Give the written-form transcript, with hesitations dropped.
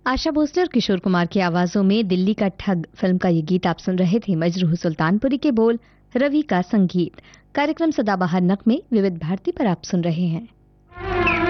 आशा भोसले और किशोर कुमार की आवाजों में दिल्ली का ठग फिल्म का ये गीत आप सुन रहे थे। मजरूह सुल्तानपुरी के बोल, रवि का संगीत। कार्यक्रम सदाबहार नगमे विविध भारती पर आप सुन रहे हैं।